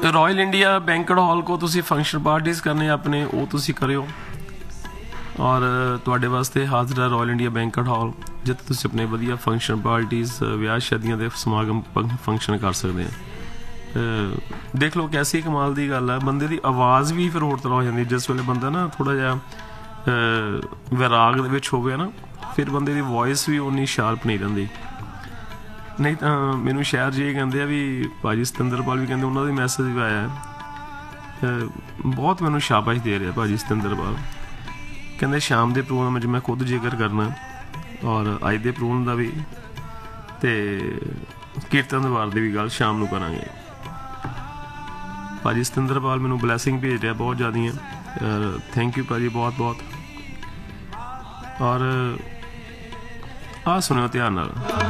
Royal India banquet hall को तुसी function parties करने अपने वो तुसी करियो और तुहाडे वास्ते हाजिर है रॉयल इंडिया बैंकट हॉल जिथे तुसी अपने वधिया फंक्शन पार्टीज विआह शादियां दे समागम फंक्शन कर सकते हैं। देख लो कैसी कमाल दी गल है, बंदे दी आवाज़ भी फिर होर तरह हो जाती है जिस वेले बंदा ना थोड़ा जिहा वैराग दे विच होवे ना, फिर बंदे दी वॉइस भी उन्नी शार्प नहीं रहिंदी। नहीं तो मैनू शहर जी कहते हैं भी भाजी सतिंदरपाल भी कहते उन्होंने मैसेज भी आया है, बहुत मैनू शाबाश दे रहा भाजी सतिंदरपाल। कहते शाम के प्रोग्राम मैं खुद जिक्र करना और अज के प्रोग्राम का भी तो कीर्तन दरबार की भी गल शाम को करांगे। भाजी सतिंदरपाल मैनू ब्लैसिंग भेज रहा बहुत ज़्यादा, थैंक यू भाजी बहुत बहुत। और आ सुनियो ध्यान नाल।